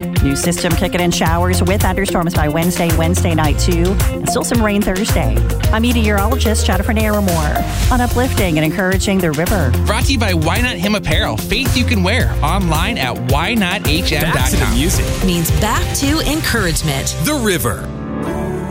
New system kicking in showers with thunderstorms by Wednesday night too, and still some rain Thursday. I'm meteorologist Jennifer Naramore on uplifting and encouraging the river. Brought to you by Why Not Him Apparel. Faith you can wear. Online at whynothm.com. Back to the music. Means back to encouragement. The River.